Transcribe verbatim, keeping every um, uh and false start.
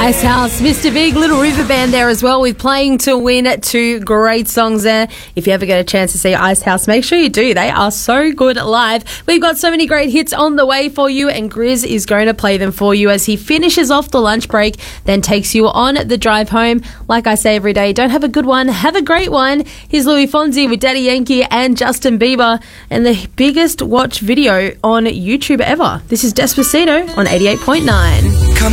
Icehouse, Mister Big, Little River Band there as well with Playing to Win. Two great songs there. If you ever get a chance to see Icehouse, make sure you do. They are so good live. We've got so many great hits on the way for you, and Grizz is going to play them for you as he finishes off the lunch break, then takes you on the drive home. Like I say every day, don't have a good one, have a great one. Here's Louis Fonsi with Daddy Yankee and Justin Bieber, and the biggest watch video on YouTube ever. This is Despacito on eighty-eight point nine.